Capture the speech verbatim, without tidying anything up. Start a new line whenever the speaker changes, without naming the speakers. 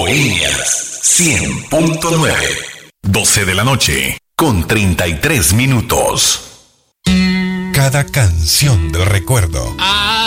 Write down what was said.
Bohemias cien punto nueve. doce de la noche con treinta y tres minutos. Cada canción del recuerdo.